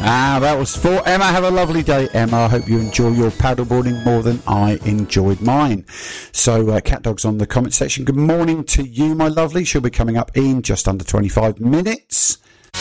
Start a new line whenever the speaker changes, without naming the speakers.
That was for Emma. Have a lovely day, Emma. I hope you enjoy your paddleboarding more than I enjoyed mine. So, Cat Dog's on the comment section. Good morning to you, my lovely. She'll be coming up in just under 25 minutes.